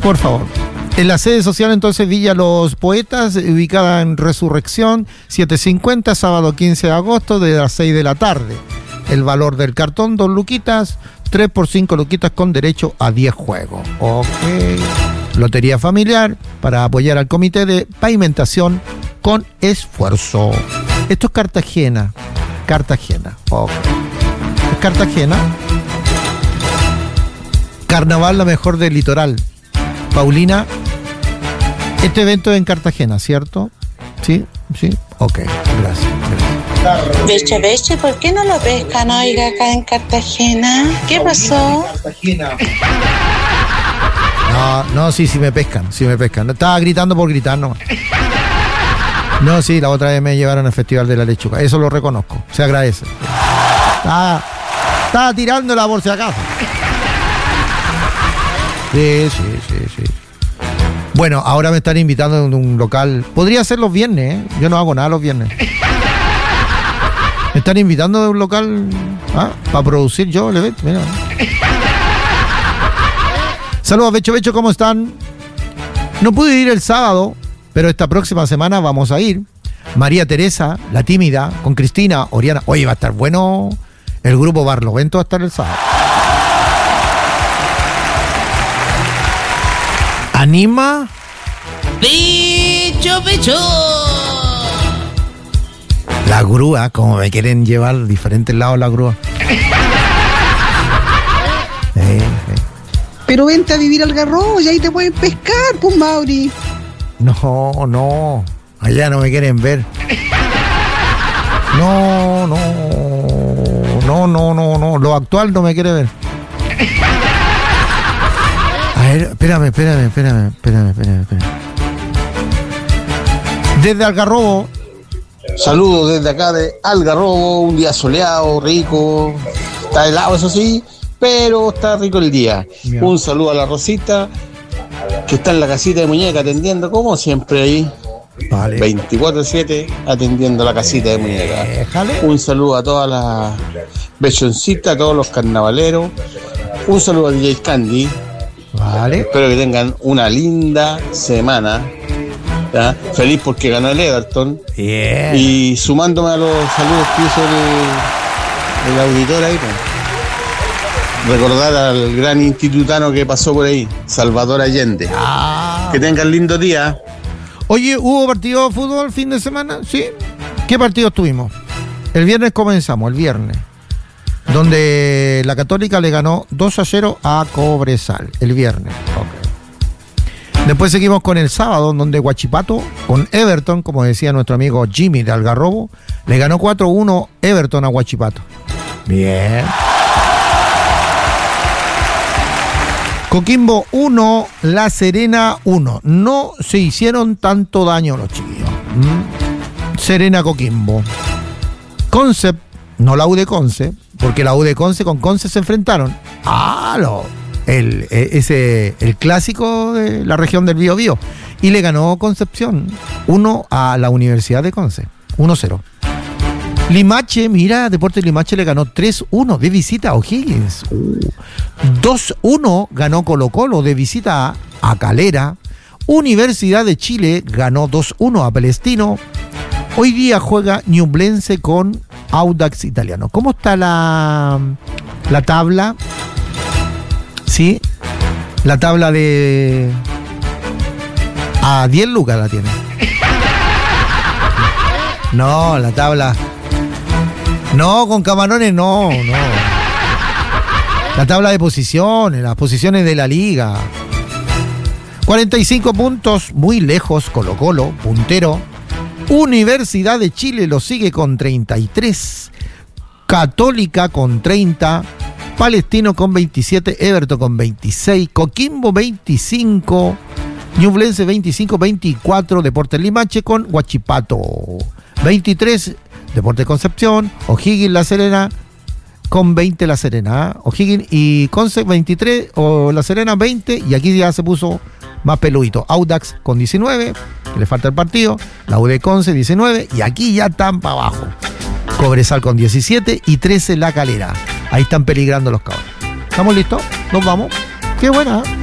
Por favor. En la sede social entonces Villa Los Poetas, ubicada en Resurrección, 750, sábado 15 de agosto, de las 6 de la tarde. El valor del cartón, 2 luquitas, 3 por 5 luquitas con derecho a 10 juegos. Ok. Lotería familiar para apoyar al comité de pavimentación con esfuerzo. Esto es Cartagena. Cartagena. Ok. ¿Es Cartagena? Carnaval, la mejor del litoral. Paulina, este evento es en Cartagena, ¿cierto? ¿Sí? ¿Sí? Ok, gracias. Beche, ¿por qué no lo pescan, oiga, acá en Cartagena? ¿Qué pasó? No, sí me pescan. Estaba gritando por gritar nomás. No, sí, la otra vez me llevaron al Festival de la Lechuga. Eso lo reconozco, se agradece. Estaba tirándola por si acaso. Sí. Bueno, ahora me están invitando a un local. Podría ser los viernes, ¿eh? Yo no hago nada los viernes. Me están invitando de un local para producir yo el evento. Mira. Saludos, Becho, ¿cómo están? No pude ir el sábado, pero esta próxima semana vamos a ir. María Teresa, la tímida, con Cristina, Oriana. Oye, va a estar bueno el grupo Barlovento, va a estar el sábado. ¿Anima? ¡Pecho! La grúa, como me quieren llevar diferentes lados la grúa. Pero vente a vivir al Algarrobo y ahí te pueden pescar, pues, Mauri. No, allá no me quieren ver. No, lo actual no me quiere ver. A ver, espérame. Desde Algarrobo. Saludos desde acá de Algarrobo, un día soleado, rico. Está helado, eso sí, pero está rico el día. Bien. Un saludo a la Rosita, que está en la casita de muñeca atendiendo, como siempre ahí. Vale. 24/7 atendiendo la casita de muñeca. Déjale. Un saludo a todas las bechoncitas, a todos los carnavaleros. Un saludo a DJ Candy. Vale. Espero que tengan una linda semana. ¿Ya? Feliz porque ganó el Everton. Yeah. Y sumándome a los saludos que hizo el auditor ahí, pues, recordar al gran institutano que pasó por ahí, Salvador Allende. Que tengan lindo día. Oye, ¿hubo partido de fútbol el fin de semana? ¿Sí? ¿Qué partidos tuvimos? El viernes comenzamos, donde la Católica le ganó 2-0 a Cobresal, el viernes. Okay. Después seguimos con el sábado, donde Huachipato, con Everton, como decía nuestro amigo Jimmy de Algarrobo, le ganó 4-1 Everton a Huachipato. Bien. Coquimbo 1, La Serena 1. No se hicieron tanto daño los chiquillos. Serena Coquimbo. Concept, no la U de Conce, porque la U de Conce con Conce se enfrentaron. El clásico de la región del Biobío. Y le ganó Concepción 1 a la Universidad de Conce. 1-0. Limache, mira, Deportes Limache le ganó 3-1 de visita a O'Higgins. 2-1 ganó Colo-Colo de visita a Calera. Universidad de Chile ganó 2-1 a Palestino. Hoy día juega Ñublense con Audax Italiano. ¿Cómo está la tabla? Sí, la tabla de... A 10 lucas la tiene. No, la tabla... No, con camarones no. La tabla de posiciones, las posiciones de la liga. 45 puntos, muy lejos, Colo-Colo, puntero. Universidad de Chile lo sigue con 33. Católica con 30. Palestino con 27. Everton con 26. Coquimbo 25. Ñublense 25, 24. Deportes Limache con Huachipato 23. Deportes Concepción, O'Higgins La Serena con 20 La Serena. O'Higgins y Conce 23, o La Serena 20, y aquí ya se puso más peludito. Audax con 19, le falta el partido. La U de Conce 19, y aquí ya están para abajo. Cobresal con 17 y 13 La Calera. Ahí están peligrando los cabros. ¿Estamos listos? Nos vamos. Qué buena, ¿eh?